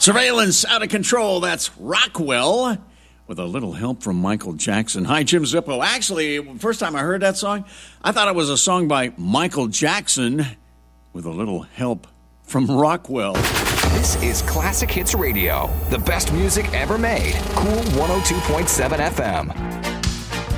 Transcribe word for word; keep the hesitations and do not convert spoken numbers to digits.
Surveillance Out of Control. That's Rockwell with a little help from Michael Jackson. Hi, Jim Zippo. Actually, first time I heard that song, I thought it was a song by Michael Jackson with a little help from Rockwell. This is Classic Hits Radio, the best music ever made. Cool one oh two point seven F M.